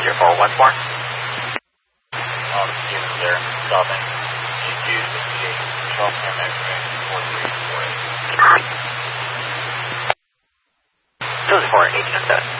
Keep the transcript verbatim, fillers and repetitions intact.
zero four once more. Um, Stevens there, stopping. G two sixty-eight, twelve ten X-ray, four three four eight. Two four eight, just that.